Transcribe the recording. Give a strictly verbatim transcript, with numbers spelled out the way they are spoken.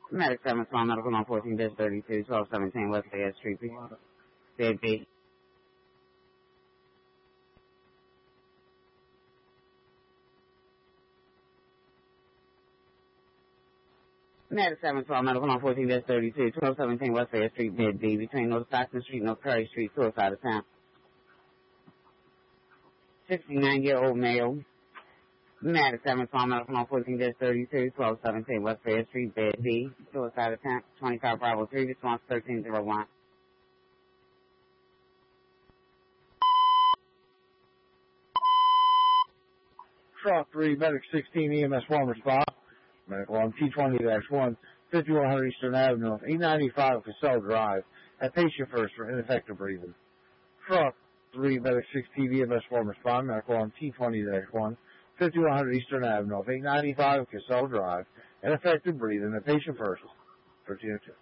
Medic seven, Small Medical on fourteen thirty-two, twelve seventeen West Fayette Street, Bed B. Medic seven, Small Medical on fourteen thirty-two, twelve seventeen West Fayette Street, Bed B, between North Stockton Street and North Prairie Street, suicide attempt. sixty-nine-year-old male. Medic seven, Small Medical on fourteen thirty-two, twelve seventeen West Fayette Street, Bed B, suicide attempt, twenty-five Bravo three, response thirteen oh one. Truck three, Medic sixteen, E M S one response. Medical on T twenty dash one, fifty-one hundred Eastern Avenue, eight ninety-five Casella Drive. At patient first for ineffective breathing. Truck three, Medic sixteen, E M S one respond. Medical on T twenty dash one, fifty-one hundred Eastern Avenue, eight ninety-five Casella Drive. Ineffective breathing. At patient first. thirteen oh two.